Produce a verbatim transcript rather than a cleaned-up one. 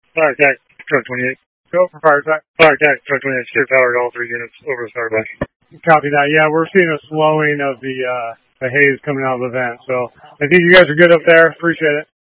Fire attack, truck twenty-eight. Go for fire attack. Fire attack, truck twenty-eight. Steer power to all three units over the starter bus. Copy that. Yeah, we're seeing a slowing of the uh, the haze coming out of the vent. So I think you guys are good up there. Appreciate it.